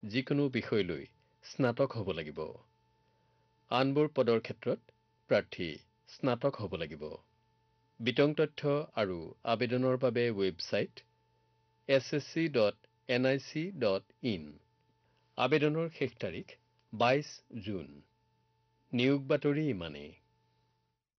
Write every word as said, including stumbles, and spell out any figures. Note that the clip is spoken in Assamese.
যিকোনো বিষয় লৈ স্নাতক হ'ব লাগিব। আনবোৰ পদৰ ক্ষেত্ৰত প্ৰাৰ্থী স্নাতক হ'ব লাগিব। বিতং তথ্য আৰু আবেদনৰ বাবে website S S C dot N I C dot in. আবেদনৰ শেষ তাৰিখ বাইছ জুন। নিয়োগ বাতৰি ইমানেই।